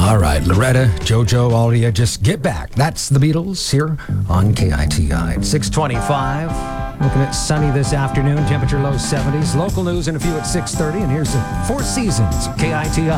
All right, Loretta, JoJo, Alia, just get back. That's the Beatles here on KITI. It's 6:25. Looking at sunny this afternoon, temperature low 70s. Local news in a few at 6:30, and here's the Four Seasons of KITI.